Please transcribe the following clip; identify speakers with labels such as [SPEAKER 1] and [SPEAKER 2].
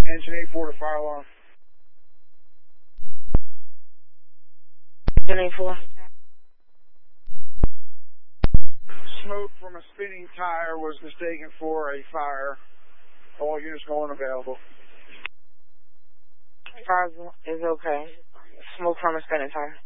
[SPEAKER 1] Engine 8-4 to fire alarm.
[SPEAKER 2] Engine 8-4.
[SPEAKER 1] Smoke from a spinning tire was mistaken for a fire. All units going available.
[SPEAKER 2] Fire is okay. Smoke from a spinning tire.